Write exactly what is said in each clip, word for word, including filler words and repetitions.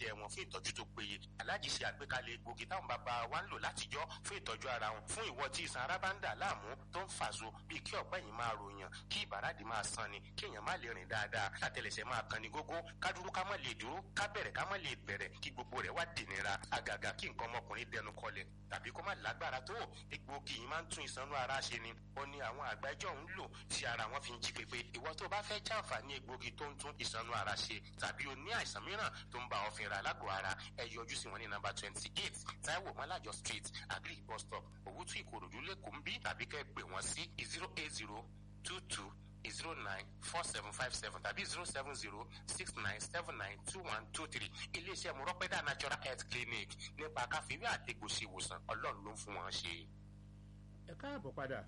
iṣẹ́ wọn fún ìtọ́jú tó péye. Aláàjì ṣe àgbékalẹ̀ egbògi táwọn bàbá wa ń lò látijọ́ fún ìtọ́jú ara wọn fún ìwọ tí ìsan ara bá ń dà láàmú tó ń fàṣọ bíi kí ọ̀pẹ́ yìí máa ròyàn, kí ìbàràdì máa san ni, kí èèyàn má lè rìn dáadáa, látẹlẹsẹ̀ máa kan ni gógó, ká dúró ká má lè dúró, ká bẹ̀rẹ̀ ká má lè bẹ̀rẹ̀, kí gbogbo rẹ̀ wá dìnira, àgàgà kí nǹkan ọmọkùnrin dẹnu kọlẹ̀ tàbí kó má lágbára tó. Egbògi yìí máa ń tún ìsanú ara ṣe ni. Ó ní àwọn àgbájọ ń lò tí ara wọn fi ń jí pépé. Ìwọ tó bá fẹ́ jàǹfààní egbògi tó ń tún ìsanú ara ṣe tàbí o ní àìsàn mìíràn tó ń bá ọ fínra lágọ̀ọ́ ara, ẹ yọjú sí wọn ní nọ́mbà twenty eight Táíwò Mọ́lájọ street Agric bus stop Òwútú Ìkòròdú lẹ́kọ̀ọ́ ń bí, tàbí kẹ́ pè wọ́n sí zero eight zero two two zero nine four seven five seven tàbí zero seven zero six nine seven nine two one two three. Iléeṣẹ́ Mọ̀rọ́pẹ́dà Natural Health Clinic nípa káfíwé àtẹ̀gbò ṣe ìwòsàn, Ọlọ́run ló ń fún wọn ṣe. Ẹ káàbọ̀ padà.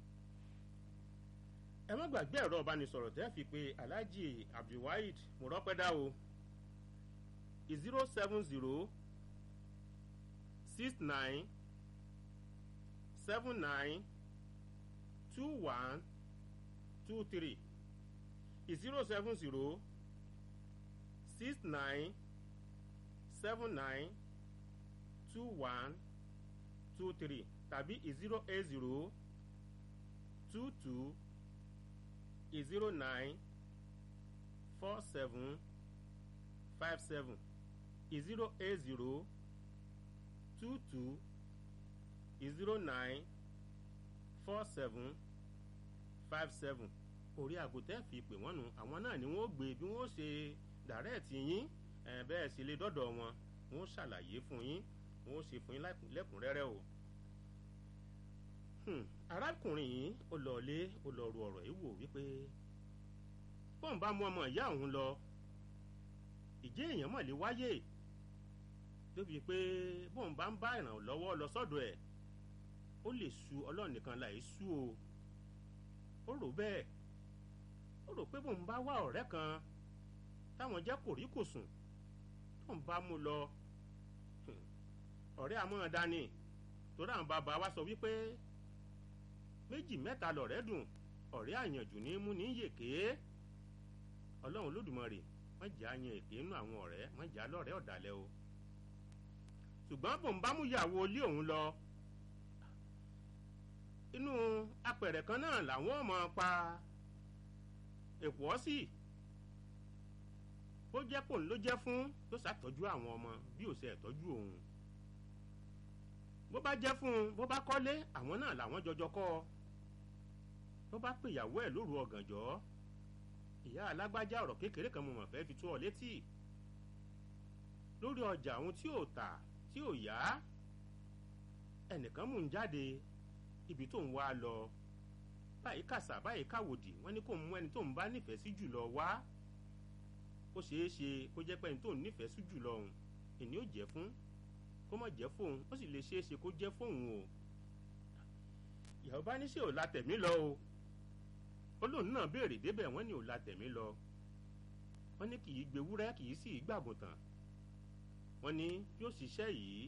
Ẹ má gbàgbé ẹ̀rọ ìbánisọ̀rọ̀ tẹ́ fi pé Alhaji Abdulwaheed Mọ̀rọ́pẹ́dà o zero seven zero six nine seven nine two one two three zero seven zero six nine seven nine two one two three tàbí zero eight zero two two zero nine four seven five seven zero eight zero two two zero nine four seven five seven. Orí àgùntẹ́ fi pè wọ́n nù, àwọn náà ni wọ́n gbé bí wọ́n ṣe dàrẹ́ẹ̀tì yín, bẹ́ẹ̀ sì lè dọ́dọ̀ wọn, wọ́n ṣàlàyé fún yín, wọ́n ṣe fún yín lẹ́kùnrẹ́rẹ́ o. Arákùnrin yìí ó lọ lé ó lọ ru ọ̀rọ̀ yìí wò wípé bọ́n bá mú ọmọ ìyá òun lọ, ìjẹ́ èèyàn mọ̀ lè wáyé débi pé bọ́n bá ń bá ìrànlọ́wọ́ lọ sọ́dọ̀ ẹ̀ ó lè sú Ọlọ́run nìkan láì sú o. Ó rò bẹ́ẹ̀, ó rò pé bọ́n bá wá ọ̀rẹ́ kan táwọn jẹ́ kòríkòsùn tó ń bá mú lọ, ọ̀rẹ́ àmọ́ dání torí àwọn bàbá wa sọ wípé méjì mẹ́ta lọ̀rẹ́ dùn, ọ̀rẹ́ àyànjù ní mú ní yèké. Ọlọ́run Olódùmarè wọ́n jà yan èké nínú àwọn ọ̀rẹ́, wọ́n jà lọ́rẹ́ ọ̀dàlẹ̀ o. Ṣùgbọ́n bò ń bá mú ìyàwó ilé òun lọ, inú apẹ̀rẹ̀ kan náà làwọn ọmọ pa èkó sí. Bó jẹ́ pòun ló jẹ́ fún tó ṣàtọ́jú àwọn ọmọ bí ó ṣe ẹ̀tọ́jú òun. Bó bá jẹ́ fún un, bó bá kọ́lé, àwọn náà làwọn jọjọ kọ́ ọ. Bó bá pè ìyàwó ẹ̀ lóru ọ̀gànjọ́, ìyá alágbájá ọ̀rọ̀ kékeré kan mo mọ̀ fẹ́ fi tó ọ létí lórí ọjà àwọn tí ò tà tí ò yá. Ẹnìkan mú un jáde ibi tó ń wá lọ, báyìí kàṣà báyìí káwòdì, wọ́n ní kó mú ẹni tó ń bá nífẹ̀ẹ́ sí jùlọ wá. Ó ṣeé ṣe kó jẹ́ pé ẹni tó ń nífẹ̀ẹ́ sí jùlọ òun ìní ó jẹ́ fún, kó má jẹ́ fóun, ó sì lè ṣeé ṣe kó jẹ́ fóun o. Ìyàwó bá ní ṣé ò la tẹ̀mí lọ o. Olóhùn náà béèrè débẹ̀, wọ́n ní ò la tẹ̀mí lọ. Wọ́n ní kì í gbewúrẹ́ kì í sì gbàgùntàn. Wọ́n ní yóò ṣiṣẹ́ yìí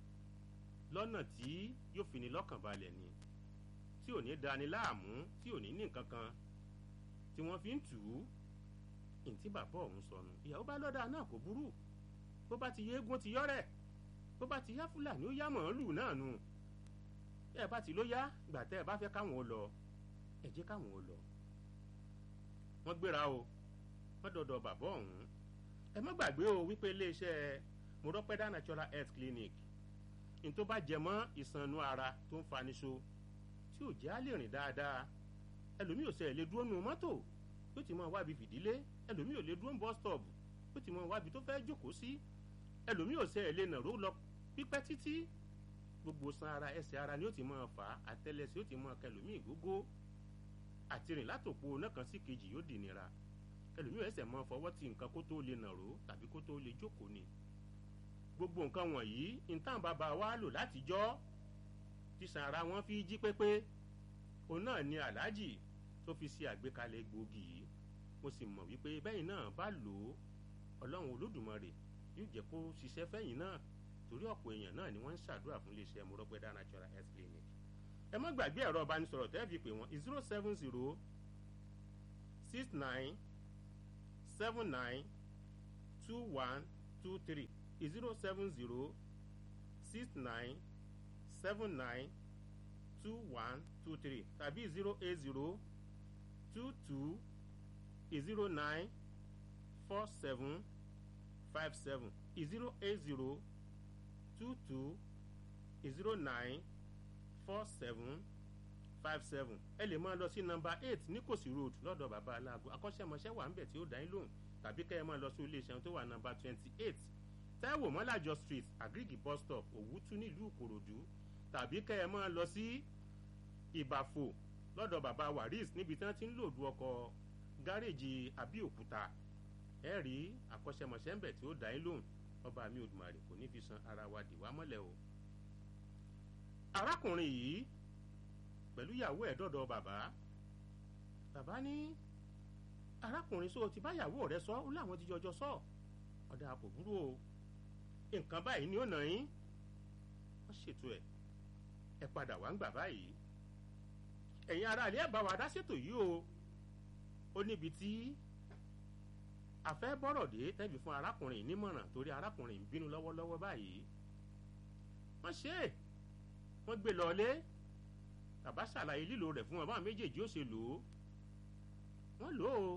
lọ́nà tí yóò fi ní lọ́kàn balẹ̀ ni, tí ò ní dani láàmú, tí ò ní ní nǹkan kan tí wọ́n fi ń tù ú. Ìntí bàbá òun sọnù. Ìyàwó bá lọ́dà náà kò burú, bó bá ti yéégún ti yọ́rẹ̀, bó bá ti yá Fúlàní ó yá màálù náà nù. Ẹ bá ti ló yá, gbà tẹ́ ẹ bá fẹ́ káwọn ó lọ, ẹ jẹ́ káwọn ó lọ. Wọ́n gbéra o, wọ́n dọ̀dọ̀ bàbá ọ̀hún. Ẹ má gbàgbé o wípé iléeṣẹ́ Mọ̀rọ́pẹ́dà Natural Health Clinic ní tó bá jẹ mọ́ ìsànú ara tó ń faniṣo tí ò jẹ́ á lè rìn dáadáa. Ẹlòmíì ò sẹ̀ lè dúró nu mọ́tò yóò ti mọ wábi fìdílé, ẹlòmíì ò lè dúró bus stop yóò ti mọ wábi tó fẹ́ jókòó sí, ẹlòmíì ò sẹ̀ lè nàró lọ pípẹ́ títí. Gbogbo san ara ẹsẹ̀ ara ni ó ti máa fà á, àtẹ́lẹsẹ̀ ó ti máa kẹlòmíì gógó, àti rìn látòpó náà kan sí kejì yóò dì nira. Ẹlòmíì ẹsẹ̀ máa fọwọ́ ti nǹkan kó tó lè nàró tàbí kó tó lè jókòó ni. Gbogbo nǹkan wọ̀nyí ìtàn bàbá wa lò látijọ́ tí san ara wọn fi jí pépé. Òun náà ni Alhaji tó fi ṣe àgbékalẹ̀ egbògi yìí. Mo sì mọ̀ wípé bẹ́yìn náà bá lò ó, Ọlọ́run Olódùmarè yóò jẹ́ kó ṣiṣẹ́ fẹ́yìn náà, torí ọ̀pọ̀ èèyàn náà ni wọ́n ń ṣàdúrà fún iléeṣẹ́ Mọ̀rọ́pẹ́dà Natural Health Clinic. Ẹ má gbàgbé ẹ̀rọ ìbánisọ̀rọ̀ tẹ́ fi pè wọ́n zero seven zero six nine seven nine two one two three zero seven zero six nine seven nine two one two three tàbí zero eight zero two two zero nine four seven five seven zero eight zero two two zero nine four seven five seven. Ẹ lè máa lọ sí nọ́mbà eight Nikosi road lọ́dọ̀ bàbá aláàgọ akọ́ṣẹ́mọṣẹ́ wà ń bẹ̀ tí ó dá yín lóhùn, tàbí kẹ́ ẹ máa lọ sí iléeṣẹ́ tó wà nọ́mbà twenty eight Táíwò Mọ́lájọ street Agrigi bus stop Òwútú nílùú Ìkòròdú, tàbí kẹ́ ẹ máa lọ sí Ìbàfò lọ́dọ̀ bàbá Waris níbi tí wọ́n ti ń lòdù ọkọ̀ gáréèjì Abíòkúta. Ẹ rí akọ́ṣẹ́mọṣẹ́ ń bẹ̀ tí ó dá yín lóhùn. Ọba mi Òdùmarè kò ní fi san ara wa dì wá mọ́lẹ̀ o. Arákùnrin yìí pẹ̀lú ìyàwó ẹ̀ dọ́dọ̀ bàbá bàbá ní arákùnrin sọ ti bá ìyàwó rẹ̀ sọ ó láwọn ti jọjọ sọ ọ̀dà kò burú o, nǹkan báyìí ni ó nà yín, wọ́n ṣètò ẹ̀ ẹ padà wá ń gbà báyìí, ẹ̀yin ará ilé ẹ̀ bá wa dá ṣètò yìí o. Ó níbi tí a fẹ́ bọ́rọ̀ dé tẹ́bi fún arákùnrin nímọ̀ràn torí arákùnrin ń bínú lọ́wọ́lọ́wọ́ báyìí. Wọ́n ṣe é wọ́n gbé lọ́lé, bàbá ṣàlàyé lílo rẹ̀ fún wọn báwọn méjèèjì ó ṣe lò ó. Wọ́n lò ó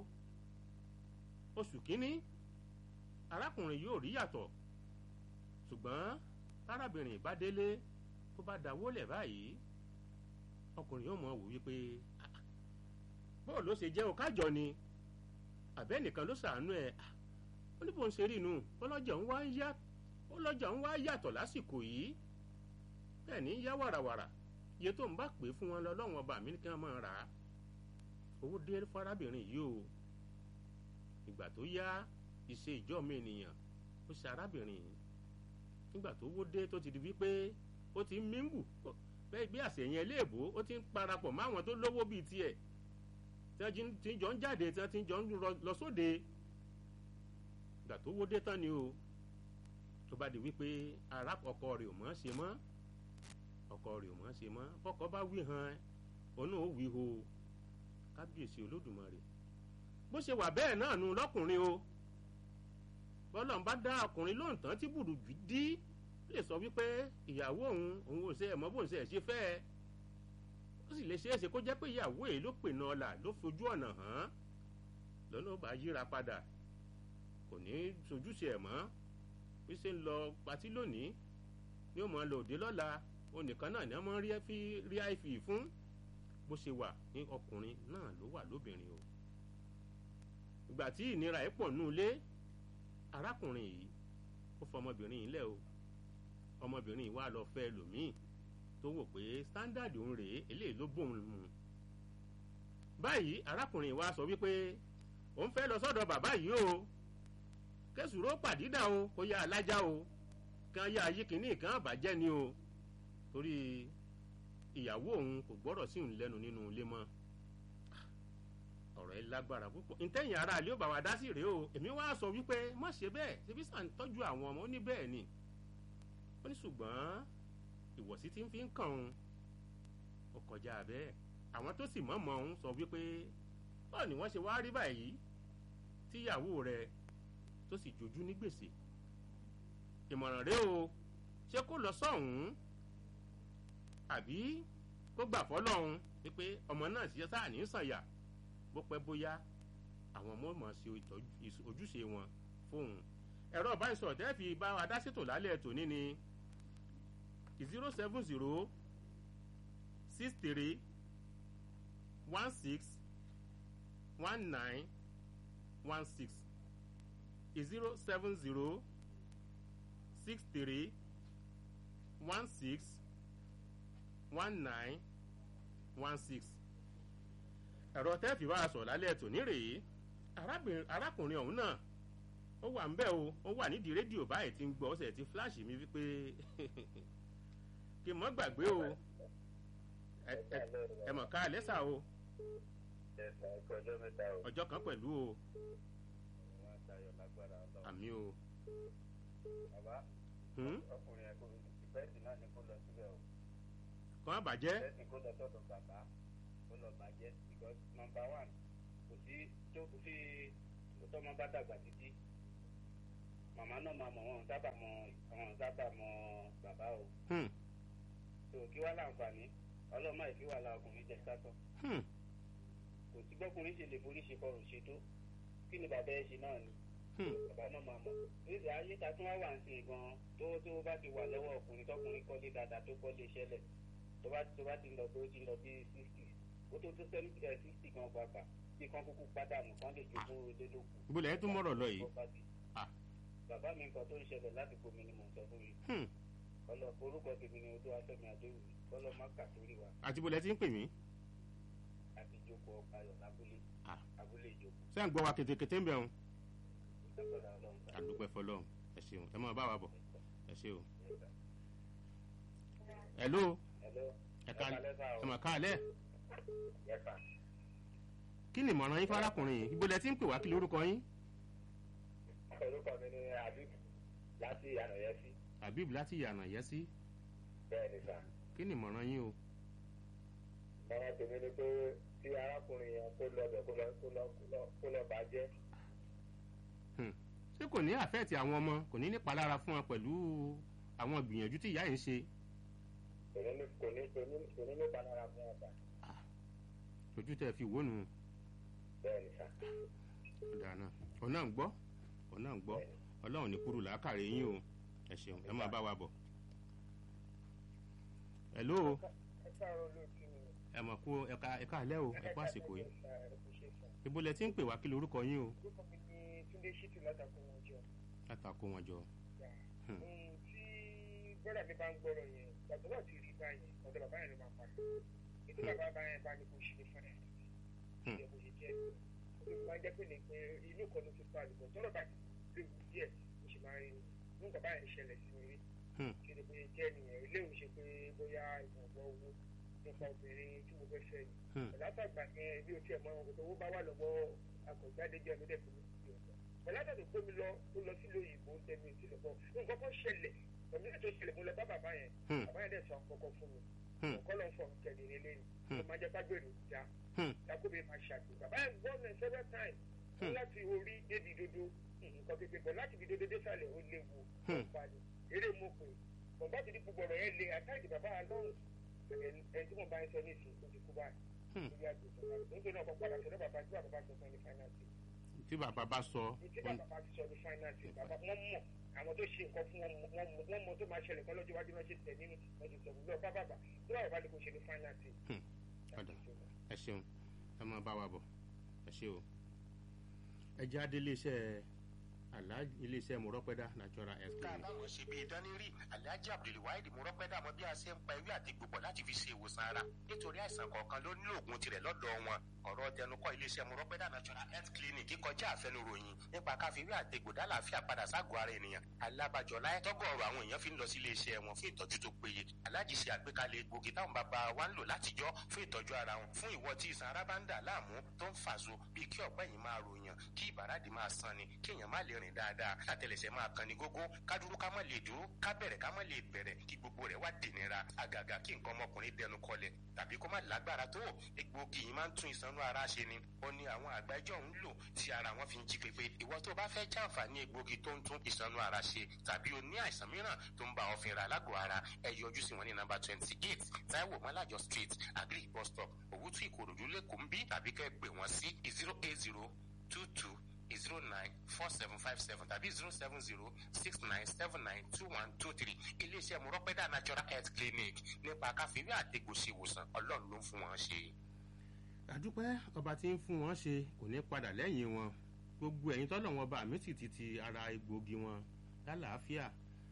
oṣù kínní arákùnrin yóò rí yàtọ̀, ṣùgbọ́n arábìnrin bá délé tó bá dáwó lẹ̀ báyìí ọkùnrin yóò mọ̀ wò wípé bóò ló ṣe jẹ́ òkájọ ni àbẹ́nìkan ló ṣàánú ẹ̀, ó ní bó ń ṣe rí inú ọlọ́jà ń wá yá ọlọ́jà ń wá yàtọ̀ lásìkò yìí, bẹ́ẹ̀ ní yá wàràwàrà iye tó ń bá pè fún wọn lọ́lọ́wọ́n ọba mi kí wọ́n máa rà á. Owó dé fún arábìnrin yìí o. Ìgbà tó yá iṣẹ́ ìjọ mi ènìyàn ó ṣe arábìnrin yìí. Nígbà tó wó dé tó ti di wípé ó ti ń míngù bẹ́ẹ̀ bí àṣẹyìn ẹlẹ́ẹ̀bó ó ti ń parapọ̀ mọ́ àwọn tó lówó bíi tiẹ̀ tí wọ́n ti jọ ń jáde tí wọ́n ti jọ ń lọ sóde. Ìgbà tó wó dé tán ni o tó bá di wípé ará ọkọ rẹ̀ ò mọ̀ ṣe mọ́ ọkọ rẹ̀ ò mọ̀ ṣe mọ́ bọ́kọ bá wí hàn òun náà ó wí ho. Kábíyèsí Olódùmarè bó ṣe wà bẹ́ẹ̀ náà nu lọ́kùnrin o. Bọ́lọ̀ ń bá dá ọkùnrin lóhùn tán tí bùrùjù dí lè sọ wípé ìyàwó òun òun ò ṣe ẹ̀mọ́ bóun ṣe ẹ̀ ṣe fẹ́ ẹ. Ó sì lè ṣeé ṣe kó jẹ́ pé ìyàwó èyí ló pè náà là ló fojú ọ̀nà hàn lọ́nà ó bá yíra padà kò ní sojúṣe ẹ̀ mọ́ bí ṣe ń lọ patí lónìí ni ó máa lọ òde lọ́la onìkan náà ni wọ́n máa ń rí fi rí àìfì fún. Bó ṣe wà ní ọkùnrin náà ló wà lóbìnrin o. Ìgbà tí ìnira ẹ̀ pọ̀ nù lé arákùnrin yìí ó fọ ọmọbìnrin yìí lẹ̀ o. Ọmọbìnrin yìí wá lọ fẹ́ lòmíì tó wò pé standard òun rèé eléyìí ló bóun mu. Báyìí arákùnrin yìí wá sọ wípé òun fẹ́ lọ sọ́dọ̀ bàbá yìí o, kẹsùró pàdídà o kó yá alájà o kan yá ayé kìíní kan àbàjẹ́ ni o torí ìyàwó òun kò gbọ́dọ̀ sí òun lẹ́nu nínú ilé mọ́. Ọ̀rọ̀ ẹ lágbára púpọ̀ ntẹ́yìn ara àlẹ́ ò bá wa dá sí rèé o. Èmi wá sọ wípé má ṣe bẹ́ẹ̀ ṣebí sàn tọ́jú àwọn ọmọ ó ní bẹ́ẹ̀ ni ó ní ṣùgbọ́n ìwọ̀sí tí ń fi ń kàn òun ó kọjá bẹ́ẹ̀. Àwọn tó sì mọ̀ mọ́ òun sọ wípé báwo ni wọ́n ṣe wá rí báyìí tíyàwó rẹ̀ tó sì jojú ní gbèsè. Ìmọ̀ràn rèé o, ṣé kó lọ sọ́hùn-ún àbí kó gbà fọ́lọ́hún wípé ọmọ náà ṣiṣẹ́ sáà ní sànyà bó pẹ́ bóyá àwọn ọmọ mọ̀ ṣe ojúṣe wọn fóun. Ẹ̀rọ ìbánisọ̀rọ̀ tẹ́ fi bá wa dá ṣètò lálẹ́ tòní ni zero seven zero six three one six one nine one six zero seven zero six three one six one nine one six. Ẹ̀rọ tẹ́ẹ̀fì bá a sọ̀rọ̀ lálẹ́ tòní rèé. Arákùnrin ọ̀hún náà ó wà ń bẹ̀ o, ó wà nídìí rédíò báyìí tí ń gbọ́ ọ̀sẹ̀ tí fíláàṣì mi wípé kí n mọ́ gbàgbé o ẹ mọ̀ ká lẹ́sà o ọjọ́ kan pẹ̀lú o àmì o. ọkùnrin ẹ̀kọ́ ìfẹ́sì náà ni kó lọ síbẹ̀ o. Kàn bàjẹ́. ìfẹ́sì kó lọ sọ́dọ̀ bàbá kó lọ bàjẹ́ because number one kò sí tó fi tọ́mọ bá dàgbà títí màmá náà máa mọ̀ wọn sábà mọ àwọn sábà mọ bàbá o. tó kí wá láǹfààní ọlọ́mọ ìfi wà láà ọkùnrin jẹ sátọ̀. kò sí gbọ́kùnrin ṣe lè forí ṣe kọrùn ṣe tó kí ni bàbá ẹ ṣe náà ni. bàbá náà máa mọ̀ nígbà ayé ta tún wá wà ń sìn gan tó tó bá ti wà lọ́wọ́ ọkùnrin tọkùnrin kọ́lé dáadáa tó kọ́lé ṣẹlẹ̀ tó bá tó bá ti lọ tó ti lọ bí sixty ó tó tó seventy sixty gan pàpà bí kan kúkú pádànù kan lè jogún ilé lókun. ìbúlẹ̀ ẹ tún mọ̀rọ̀ lọ yìí. bàbá mi nǹkan tó ń ṣẹlẹ̀ láti gbomi ni mò ń sọ fún yìí. kọlọ orúkọ tèmi ni odò afẹ́mi adéwì kọlọ má kà sórí wa. àti ìbúlẹ̀ ti ń pè mí. àti ìjókòó ọgbà ayọ̀ lábúlé abúlé ìjókòó. ṣé à ń gbọ́ wa kétékété ń bẹ̀ wọn. àdúpẹ́ fọlọ́run ẹ ṣeun ẹ máa bá wa bọ̀ ẹ ṣe o. hello ẹ̀ka ẹ̀ mà káàlẹ́. kí ni ìmọ̀ràn yín fárákùnrin yìí ìbúlẹ̀ ti ń pè wá kí lórúkọ yín. orúkọ mi ni habib láti ànàyẹ́sí. habib láti ànàyẹ́sí. bẹ́ẹ̀ ni sà. kí ni ìmọ̀ràn yín o. ìmọ̀ràn tèmi ni pé tí arákùnrin yẹn kó lọ bẹ̀ kó lọ kó lọ kó lọ bàjẹ́. ṣé kò ní àfẹ́ẹ̀tì àwọn ọmọ kò ní nípalára fún wọn pẹ̀lú àwọn ìgbìyànjú tí ìyá yìí ń ṣe. kò ní kò ní kò ní nípalára fún wọn sà. ojú tẹ fi wò nù. bẹ́ẹ̀ ni sà. dáná ọ̀nà ń gbọ́ ọ̀nà ń gbọ́ ọlọ́run ní kúrú làákàrẹ̀ yín o ẹ ṣeun ẹ máa bá wa bọ̀. hello ẹ mọ̀ kú ẹ̀ka ẹ̀ka alẹ́ o ẹ̀kú àsìkò yìí ibo lẹ ti ń pè wá kí lorúkọ yín o. Túndé Ṣítù látàkó wọn jọ. látàkó wọn jọ. tí bọ́dà mi bá ń gbọ́rọ̀ yẹn gbàgbọ́ wà ti rí báyẹn ọ̀dọ̀ bàbá yẹn ló máa padà nítorí bàbá báyẹn bá ní kó ṣe ní fún ẹ̀ ṣe kó ṣe jẹ́ ó máa jẹ́ pé ní pé inú kan ló ti pa àlùkò tọ́lọ̀ bá ti léwu díẹ̀ ó sì máa ń mú bàbá yẹn ṣẹlẹ̀ sí mi rí kí ni pé jẹ́ nìyẹn ilé òun ṣe pé bóyá ìwọ̀nbọ̀ owó nípa obìnrin tí mo fẹ́ fẹ́ yìí ọ̀làtàgbà yẹn bí o tiẹ̀ mọ owó bá wà lọ́wọ́ akọ̀jáde jẹ́ mi dẹ́kun ọ̀làtà tó gbómi lọ ó lọ sí lóyìnbó tẹnu ìtì lọ́bọ̀ nǹkan kan ṣẹlẹ̀ ọ̀mí ètò ìṣẹ̀lẹ̀ mo lọ bá bàbá yẹn bàbá yẹn dẹ̀ sọ kọ́kọ́ fún mi ọ̀kọ́ lọ fọ̀ kẹ̀lé lẹ́yìn ó máa jẹ́ pàgbèrè ìjà yakobi máa ṣàgbé bàbá yẹn gbọ́ ní several times láti orí débi dodo nǹkan kékeré bọ̀ láti fi dodo désàlẹ̀ ó léwu ọ̀pàdé eré mo pè bọ̀ǹbá ti di gbogbo ọ̀rọ̀ yẹn le àtàkì bàbá lọ́rùn ẹni tí mo bá ń sọ ní ìsìn tó ti kú báyìí lórí àgbèsọ̀ nítorí náà kọ́ padà sọ́dọ̀ bàbá tí bàbá sọ fún ẹni fáìnàtì. tí bàbá bá sọ. tí bàbá bá sọ ní fáìnàtì bàbá wọn mọ àwọn tó ṣe nǹkan fún wọn wọn mọ tó máa ṣẹlẹ̀ kọ́ lọ́jọ́ iwájú náà ṣe tẹ̀ nínú ọdún tó gbogbo ọba bàbá tí bàbá bá ní kó ṣe ní fáìnàtì. ẹ ṣeun ẹ máa bá wa bọ̀ ẹ ṣe o ẹ jẹ́ adé iléeṣẹ́ alhaji iléeṣẹ́ mọ̀rọ́pẹ́dá natural health ká clinic. báwọn ṣe bí ìdánirì alhaji abdulwaheed mọ̀rọ́pẹ́dá mọ bí a ṣe ń pa ewé àti gbogbo láti fi ṣe ìwòsàn ara nítorí àìsàn kọ̀ọ̀kan ló nílò oògùn tirẹ̀ lọ́dọ̀ wọn ọ̀rọ̀ tẹnukọ́ iléeṣẹ́ mọ̀rọ́pẹ́dá natural health clinic kọjá àfẹnuròyìn nípa káfíwé àti gbòdá làáfíà padà ságọ́ ara ènìyàn alábàjọ láyé tọ́gọ̀ọ̀rọ̀ àwọn èèyàn fi ń lọ sí iléeṣẹ́ wọn fún ìtọ́jú tó péye alhaji ṣe àgbékalẹ̀ egbògi táwọn bàbá wa ń lò látijọ́ fún ìtọ́jú ara wọn fún ìwọ tí ìsàn ara bá ń dà láàmú tó ń fàṣọ bíi kí ọ̀pẹ́ yìí máa ròyàn kí ìbàràdì máa san ni kí èèyàn má lè rìn dáadáa àtẹlẹsẹ̀ máa kan ní gógó ká dúró ká má lè dúró ká bẹ̀rẹ̀ ká má lè bẹ̀rẹ̀ kí gbogbo rẹ̀ wá dènìra àgàgà kí nǹkan ọmọkùnrin dẹnu kọlẹ̀ tàbí kó má lágbára tó egbògi yìí máa ń tún ìsanú ara ṣe ni ó ní àwọn àgbájọ ń lò tí ara wọn fi ń jí pépé ìwọ tó bá fẹ́ jàǹfààní egbògi tó ń tún ìsanú ara ṣe tàbí o ní àìsàn mìíràn tó ń bá ọ fínra lágọ̀ọ́ ara ẹ yọjú sí wọn ní nọ́mbà twenty eight Táíwò Mọ́lájọ street agric bus stop Òwútú Ìkòròdú lẹ́kọ̀ọ́ ń bí tàbí kẹ́ pè wọ́n sí zero eight zero two two zero nine four seven five seven tàbí zero seven zero six nine seven nine two one two three iléeṣẹ́ mọ̀rọ́pẹ́dà natural health clinic nípa káfíwé àtẹ̀gòsí ìwòsàn ọlọ́run ló ń fún wọn ṣe. àdúpẹ́ ọba tí ń fún wọn ṣe kò ní padà lẹ́yìn wọn gbogbo ẹ̀yin tọ́lọ̀ wọn bá mi tìtì ti ara egbògi wọn lálàáfíà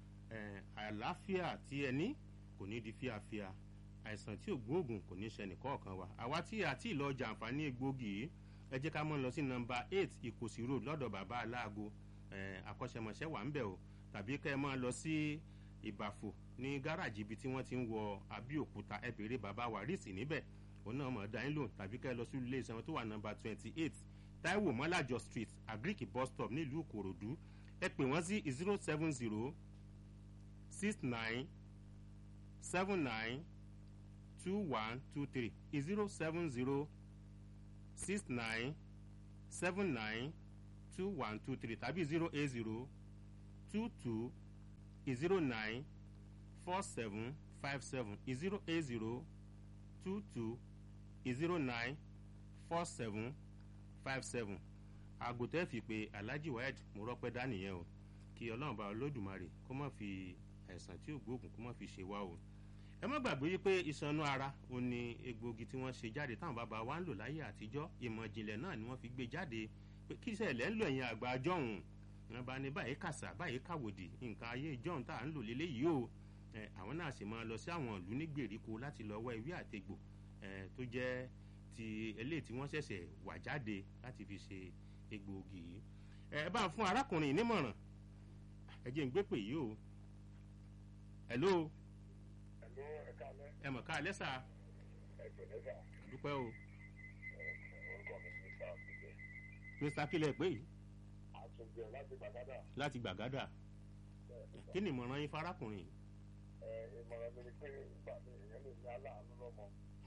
àlàáfíà tí ẹ ní kò ní di fíafíà àìsàn tí ò gbóògùn kò ní ṣe nìkọ̀ọ̀kan wa àwa tí àti ìlọ jàǹfààní egbògi yìí ẹ jẹ́ ká mọ́ lọ sí nọ́mbà eight ìkòsí road lọ́dọ̀ bàbá aláàgọ́ akọ́ṣẹ́mọṣẹ́ wà ń bẹ̀ o tàbí kẹ́ ẹ máa lọ sí ìbàfò ní gáràjì ibi tí wọ́n ti ń wọ abíòkúta ẹ béèrè bàbá wàrísì níbẹ̀ òun náà mọ̀ ọ́ dání lò tàbí kẹ́ ẹ lọ sí ilé iṣẹ́ wọn tó wà nọ́mbà twenty eight Táíwò Mọ́lájọ street agric bus stop nílùú Ìkòròdú ẹ pè wọ́n sí zero seven zero six nine seven nine two one two three zero seven zero six nine seven nine two one two three tàbí zero eight zero two two zero nine four seven five seven zero eight zero two two zero nine four seven five seven àgùntẹ́ fi pé alhaji waheed mo rọ́pẹ́ dá nìyẹn o kí ọlọ́run bá olódùmarè kó má fi àìsàn tí ò gbóògùn kó má fi ṣe wá o ẹ má gbàgbé wípé ìsanú ara ò ní egbòogi tí wọ́n ṣe jáde táwọn bàbá wa ń lò láyé àtijọ́ ìmọ̀ ìjìnlẹ̀ náà ni wọ́n fi gbé jáde pé kí ìṣẹ̀lẹ̀ ń lò ẹ̀yìn àgbà àjọhùn wọn bá ní báyìí kàṣà báyìí kàwòdì nǹkan ayé ìjọhùn tá à ń lò léléyìí o àwọn náà sì máa lọ sí àwọn ìlú ní gbèríko láti lọ wá ewé àtegbò tó jẹ́ ti eléyìí tí wọ́n ṣẹ̀ṣẹ̀ wà jáde láti fi ṣe egbòogi yìí ẹ bá ń fún arákùnrin nímọ̀ràn ẹ jẹ́ ń gbé pè yìí o hello Hello, ẹ káalẹ́. ẹ mọ̀ káalẹ́ sà Ẹ pẹ̀lẹ́ sà. dúpẹ́ o Orúkọ mi ni Mr. Akíndé. mr kílẹ̀ pé yìí Àtúnjẹ láti Gbàgádà. láti gbàgádà kí ni ìmọ̀ràn yín farákùnrin yìí. Ẹ ìmọ̀ràn mi ni pé ìgbà mi èèyàn lè ní aláàánú lọ́mọ.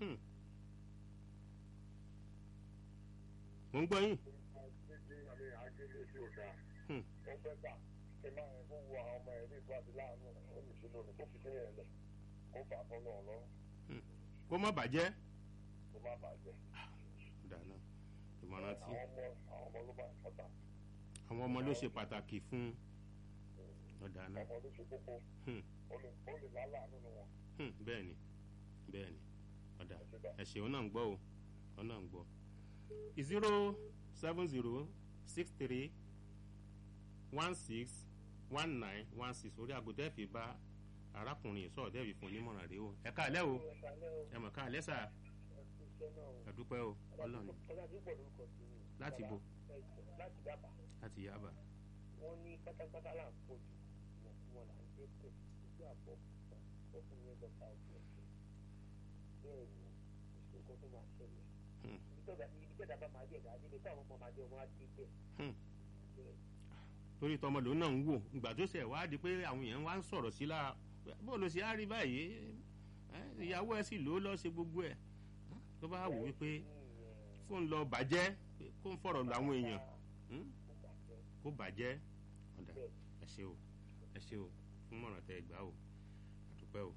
mo ń gbọ́ yín. Méjì àmì àgége sí òṣà. Ó fẹ́ gbà kí máa ń kó wo àwọn ọmọ ẹ̀ ní ìtura ti láàánú olùsílò ní kó fi sí ẹ̀ lẹ̀ kó fà á fọ́nà ọlọ́run. kó má bàjẹ́. Kó má bàjẹ́. dáná ìmọ̀ràn tí. Àwọn ọmọ àwọn ọmọ ló bá ń pọ̀tà. àwọn ọmọ ló ṣe pàtàkì fún ọ̀dà náà. Ọmọ ló ṣe kókó. Ó lè láàánú nínú wọn. bẹ́ẹ̀ ni bẹ́ẹ̀ ni ọ̀dà ẹ̀ṣẹ̀ òun náà ń gbọ́ o òun náà ń gbọ́. zero seven zero six three one six one nine one six orí àgùntẹ́ fi bá arákùnrin sọ̀rọ̀ dẹ́bi fún onímọ̀ràn rèé o ẹ káàlẹ́ o ẹ mọ̀ káàlẹ́ sà ẹ dúpẹ́ o ọlọ́run láti bo láti Yaba. láti Yaba. Wọ́n ní pátápátá là ń pọ̀ jù wọn là ń gbé pè ojú àbọ̀ ọkùnrin ẹgbẹ́ ta ọ̀gbìn ẹ̀sìn bẹ́ẹ̀ ni ìṣòro tó máa ṣẹlẹ̀ ibi tẹ́ta bá máa jẹ̀dá níbi táwọn ọmọ máa jẹ ọmọ á ti bẹ̀. torí tọmọ lòun náà ń wò ìgbà tó ṣe wá di pé àwọn èèyàn wá ń sọ̀rọ̀ sí lára bó ló ṣe á rí báyìí ìyàwó ẹ sì lò ó lọ ṣe gbogbo ẹ tó bá wò wípé fóun lọ bàjẹ́ kó ń fọ̀rọ̀ lọ àwọn èèyàn kó bàjẹ́ ọ̀dà ẹ ṣé o ẹ ṣé o fún mọ̀ràn tẹ gbà o àdúpẹ́ o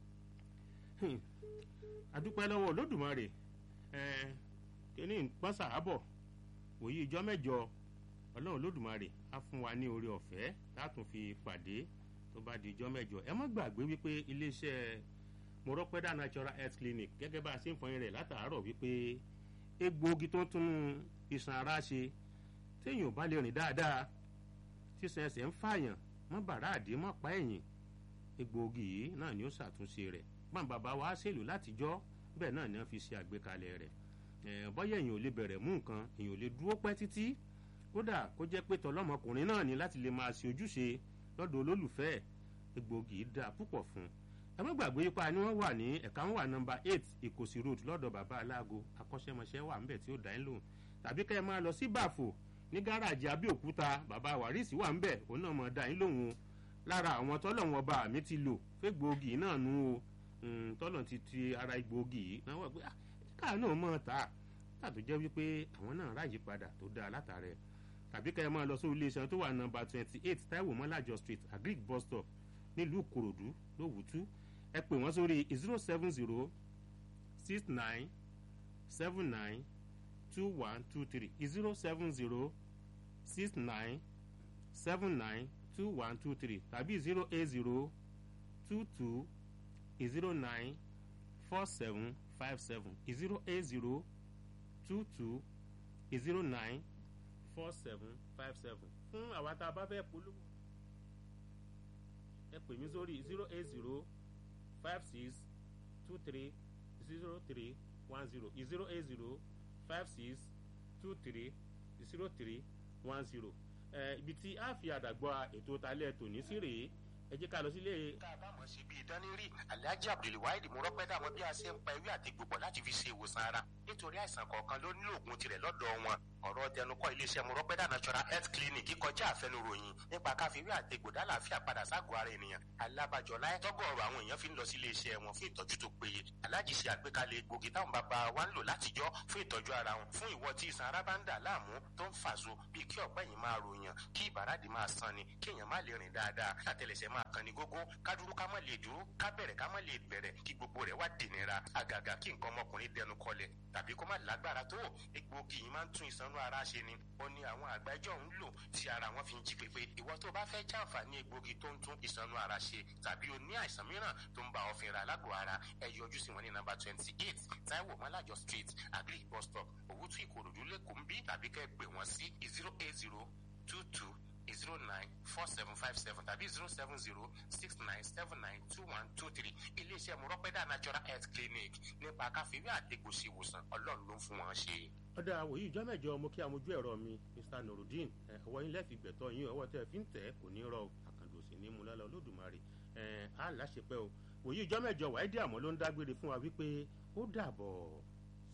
àdúpẹ́ lọ́wọ́ Olódùmarè kíní pọ́nsà àbọ̀ òye ìjọ mẹ́jọ Ọlọ́run Olódùmarè á fún wa ní oore ọ̀fẹ́ látún fi pàdé tó bá di ìjọ mẹ́jọ ẹ má gbàgbé wípé iléeṣẹ́ Mọ́rọ́pẹ́dà Natural Health Clinic gẹ́gẹ́ bá a ṣe ń fọyín rẹ̀ látàárọ̀ wípé egbòogi tó ń tún iṣan ara ṣe téèyàn bá lè rìn dáadáa sísan ẹsẹ̀ ń fààyàn mọ́ bàrá àdé mọ́ pa ẹ̀yìn egbòogi yìí náà ni ó ṣàtúnṣe rẹ̀ báwọn bàbá wa ṣèlú látijọ́ bẹ́ẹ̀ náà ni wọ́n fi ṣe àgbékalẹ̀ rẹ̀ bọ́yá èèyàn ò lè bẹ̀rẹ̀ mú nǹkan èèyàn ò lè dúró pẹ́ títí kódà kó jẹ́ pé tọlọ́mọkùnrin náà ni láti lè máa ṣe ojúṣe lọ́dọ̀ olólùfẹ́ egbòogi yìí dáa púpọ̀ fún ẹ má gbàgbé ipa ni wọ́n wà ní ẹ̀ka wọn wà nọ́mbà eight Ìkòsí road lọ́dọ̀ bàbá aláago akọ́ṣẹ́mọṣẹ́ wà ńbẹ̀ tí ó dá yín lóhùn tàbí kẹ́ ẹ máa lọ sí bàfò ní gáràjì Abẹ́òkúta bàbá wàrísì wà ńbẹ̀ òun náà mọ̀ dá yín lóhùn lára àwọn tọ́lọ̀ wọn bá mi ti lò fẹ́gbòogi náà nù o tọ́lọ̀ ti ti ara egbòogi yìí náà wọ́n pé káà náà mọ̀ ta tàbí jẹ́ wípé àwọn náà ráàyè padà tó dáa látàrẹ tàbí kẹ́ ẹ máa lọ sí iléeṣẹ́ tó wà nọ́mbà twenty eight Táíwò Mọ́lájọ street Agric bus stop nílùú Ìkòròdú lówùtú ẹ pè wọ́n sórí zero seven zero six nine seven nine two one two three zero seven zero six nine seven nine two one two three tàbí zero eight zero two two zero nine four seven five seven zero eight zero two two zero nine four seven five seven fún àwa tá a bá fẹ́ polówó ẹ pè mí sórí zero eight zero five six two three zero three one zero zero eight zero five six two three zero three one zero ibi tí a fi àdàgbà ètò talẹ̀ tòní sí rèé ẹ jẹ́ ká lọ sílé. tá a bá mọ̀ sí bíi dánírì alhaji abdulwahid murọ́pẹ́dà mọ̀ bí a ṣe ń pa ewé àti gbogbo láti fi ṣe ìwòsàn ara nítorí àìsàn kọ̀ọ̀kan ló nílò oògùn tirẹ̀ lọ́dọ̀ wọn ọ̀rọ̀ tẹnukọ́ iléeṣẹ́ murọ́pẹ́dà natural health clinic kọjá àfẹnuròyìn nípa káfíwé àti gbòdá làáfíà padà ságọ́ ara ènìyàn alábàjọ láyé tọ́gọ̀ọ̀rọ̀ àwọn èèyàn fi ń lọ sí iléeṣẹ́ wọn fún ìtọ́jú tó péye alhaji ṣe àgbékalẹ̀ egbògi táwọn bàbá wa ń lò látijọ́ fún ìtọ́jú ara wọn fún ìwọ tí ìsan ara bá ń dà láàmú tó ń fàṣọ bíi kí ọ̀pẹ́ yìí máa ròyàn kí ìbàràdì máa san ni kí èèyàn má lè rìn dáadáa àtẹlẹsẹ̀ máa kan ní gógó ká dúró ká má lè dúró ká bẹ̀rẹ̀ ká má lè bẹ̀rẹ̀ kí gbogbo rẹ̀ wá dènìra àgàgà kí nǹkan ọmọkùnrin dẹnu kọlẹ̀ tàbí kó má lágbára tó egbògi yìí máa ń tún ìsanú ara ṣe ni ó ní àwọn àgbájọ ń lò tí ara wọn fi ń jí pépé ìwọ tó bá fẹ́ jàǹfààní egbògi tó ń tún ìsanú ara ṣe tàbí o ní àìsàn mìíràn tó ń bá ọ fínra lágọ̀ọ́ ara ẹ yọjú sí wọn ní nàmbà twenty eight Táíwò Mọ́lájọ street agric bus stop Òwútú Ìkòròdú lẹ́kọ̀ọ́ ń bí tàbí kẹ́ pè wọ́n sí zero eight zero two two zero nine four seven five seven tàbí zero seven zero six nine seven nine two one two three iléeṣẹ́ murọ́pẹ́dà natural health clinic nípa káfíwé àtẹ̀gùn sí ìwòsàn ọlọ́run ló ń fún wọn ṣe. ọ̀dà àwòyí ìjọ mẹ́jọ mo kí amójú ẹ̀rọ mi mr nurudeen ọwọ́ yín lẹ́ẹ̀fi gbẹ̀tọ́ yín ọwọ́ tẹ́ ẹ fi ń tẹ̀ kò ní rọ àkàndò sí ní mu lọ́la olódùmarè á láṣepẹ́ o wòyí ìjọ mẹ́jọ wáídì àmọ́ ló ń dágbére fún wa wípé ó dàbọ̀.